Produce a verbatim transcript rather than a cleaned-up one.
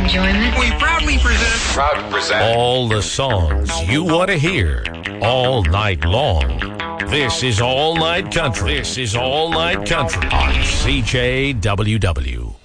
enjoyment. We proudly present. Proud to present. All the songs you want to hear all night long. This is All Night Country. This is All Night Country on C J W W.